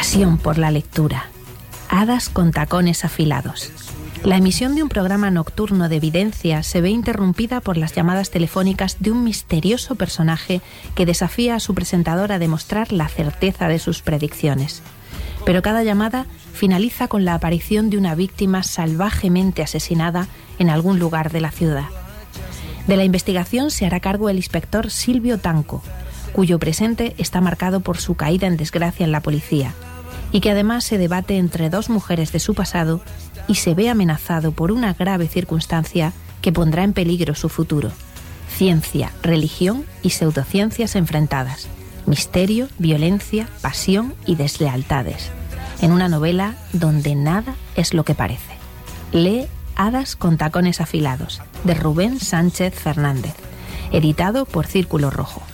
pasión por la lectura. Hadas con tacones afilados. La emisión de un programa nocturno de evidencia se ve interrumpida por las llamadas telefónicas de un misterioso personaje que desafía a su presentador a demostrar la certeza de sus predicciones. Pero cada llamada finaliza con la aparición de una víctima salvajemente asesinada en algún lugar de la ciudad. De la investigación se hará cargo el inspector Silvio Tanco, cuyo presente está marcado por su caída en desgracia en la policía, y que además se debate entre dos mujeres de su pasado y se ve amenazado por una grave circunstancia que pondrá en peligro su futuro. Ciencia, religión y pseudociencias enfrentadas. Misterio, violencia, pasión y deslealtades. En una novela donde nada es lo que parece. Lee Hadas con tacones afilados, de Rubén Sánchez Fernández, editado por Círculo Rojo.